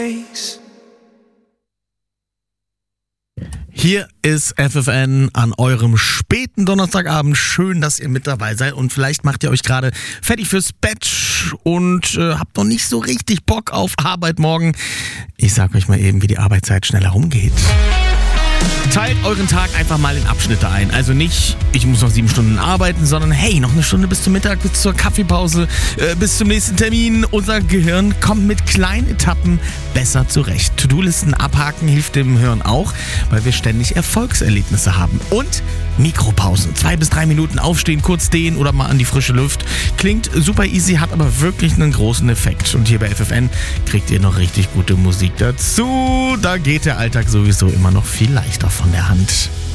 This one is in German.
Hier ist FFN an eurem späten Donnerstagabend. Schön, dass ihr mit dabei seid und vielleicht macht ihr euch gerade fertig fürs Bett und habt noch nicht so richtig Bock auf Arbeit morgen. Ich sag euch mal eben, wie die Arbeitszeit schnell herumgeht. Teilt euren Tag einfach mal in Abschnitte ein. Also nicht, ich muss noch 7 Stunden arbeiten, sondern hey, noch eine Stunde bis zum Mittag, bis zur Kaffeepause, bis zum nächsten Termin. Unser Gehirn kommt mit kleinen Etappen besser zurecht. To-Do-Listen abhaken hilft dem Hirn auch, weil wir ständig Erfolgserlebnisse haben. Und Mikropausen. 2 bis 3 Minuten aufstehen, kurz dehnen oder mal an die frische Luft. Klingt super easy, hat aber wirklich einen großen Effekt. Und hier bei FFN kriegt ihr noch richtig gute Musik dazu. Da geht der Alltag sowieso immer noch viel leichter von der Hand.